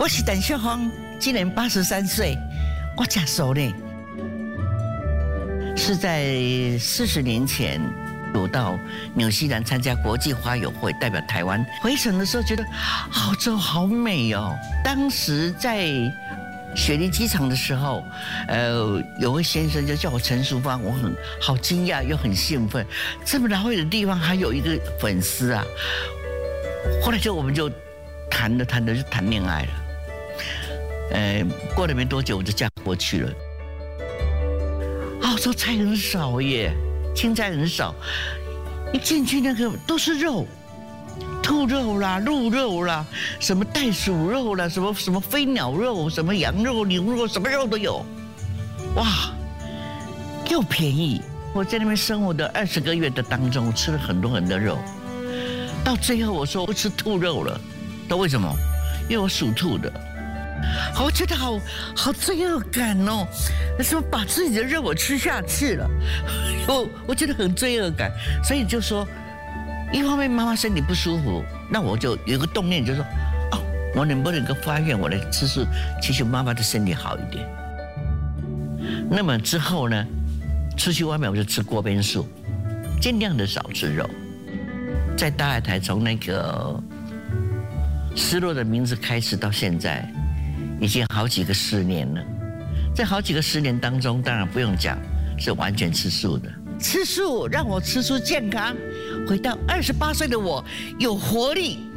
我是陈秀芳，今年83岁，我吃素呢。是在40年前，我到纽西兰参加国际花友会，代表台湾。回程的时候觉得澳洲好美哦。当时在雪梨机场的时候，有位先生就叫我陈淑芳，我好惊讶又很兴奋，这么老远的地方还有一个粉丝啊。后来我们就谈着就谈恋爱了。过了没多久我就嫁过去了。澳洲菜很少耶，青菜很少，一进去那个都是肉。兔肉啦、鹿肉啦、什么袋鼠肉啦、什么飞鸟肉、什么羊肉、牛肉，什么肉都有，哇，又便宜。我在那边生活的20个月的当中，我吃了很多肉，到最后我说我不吃兔肉了，都为什么？因为我属兔的，我觉得好罪恶感哦，什么把自己的肉我吃下去了，我觉得很罪恶感，所以就说。一方面妈妈身体不舒服，那我就有个动念，就说，我能不能够发愿我来吃素，祈求妈妈的身体好一点。那么之后呢，出去外面我就吃锅边素，尽量的少吃肉。在大爱台从那个失落的名字开始到现在，已经好几个10年了。在好几个10年当中，当然不用讲，是完全吃素的。吃素让我吃出健康，回到28岁的我有活力。